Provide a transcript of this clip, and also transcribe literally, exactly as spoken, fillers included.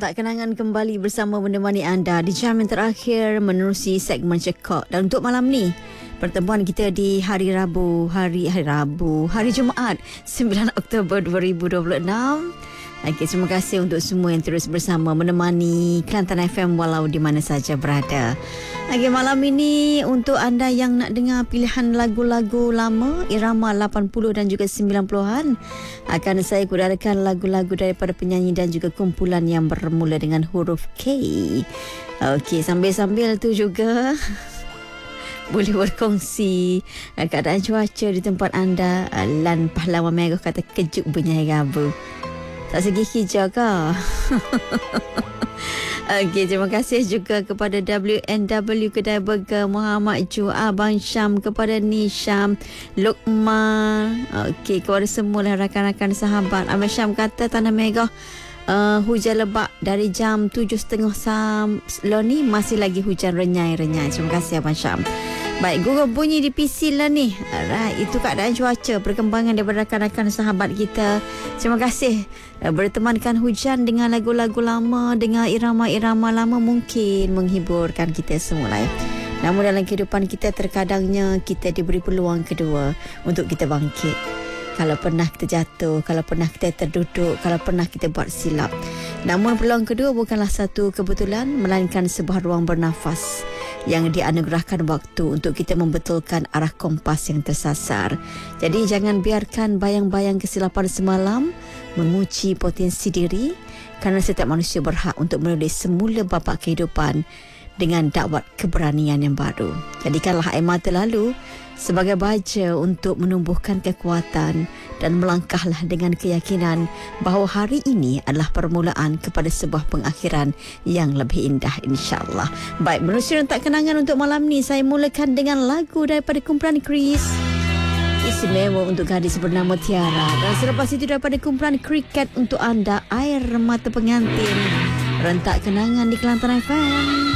rentak kenangan kembali bersama menemani anda di jam yang terakhir menerusi segmen Cekok. Dan untuk malam ni, pertemuan kita di hari Rabu, hari hari Rabu, hari Jumaat, sembilan Oktober dua ribu dua puluh enam. Okey, terima kasih untuk semua yang terus bersama menemani Kelantan F M walau di mana saja berada. Okey, malam ini untuk anda yang nak dengar pilihan lagu-lagu lama, irama lapan puluh dan juga sembilan puluhan, akan saya kudarkan lagu-lagu daripada penyanyi dan juga kumpulan yang bermula dengan huruf K. Okey, sambil-sambil tu juga boleh berkongsi keadaan cuaca di tempat anda. Lan pahlawan Merah kata kejut bunyi rabu. Tak segi hijau ke? Okey, terima kasih juga kepada W N W Kedai Burger, Muhammad Ju, Abang Syam, kepada Nisham, Luqman. Okey, kepada semua rakan-rakan sahabat. Abang Syam kata Tanah Merah uh, hujan lebat dari jam tujuh tiga puluh sebelum ni masih lagi hujan renyai-renyai. Terima kasih Abang Syam. Baik, gurau bunyi di P C lah ni. Alright, itu keadaan cuaca, perkembangan daripada rakan-rakan sahabat kita. Terima kasih uh, bertemankan hujan dengan lagu-lagu lama, dengan irama-irama lama, mungkin menghiburkan kita semua lah. Namun dalam kehidupan kita terkadangnya kita diberi peluang kedua untuk kita bangkit. Kalau pernah kita jatuh, kalau pernah kita terduduk, kalau pernah kita buat silap. Namun peluang kedua bukanlah satu kebetulan, melainkan sebuah ruang bernafas yang dianugerahkan waktu untuk kita membetulkan arah kompas yang tersasar. Jadi jangan biarkan bayang-bayang kesilapan semalam menguci potensi diri, kerana setiap manusia berhak untuk menulis semula babak kehidupan dengan dakwat keberanian yang baru. Jadikanlah air mata lalu sebagai baja untuk menumbuhkan kekuatan dan melangkahlah dengan keyakinan bahawa hari ini adalah permulaan kepada sebuah pengakhiran yang lebih indah, insya-Allah. Baik, menerusi rentak kenangan untuk malam ni, saya mulakan dengan lagu daripada kumpulan Chris, istimewa untuk gadis bernama Tiara, dan selepas itu daripada kumpulan Cricket untuk anda, Air Mata Pengantin. Rentak kenangan di Kelantan F M.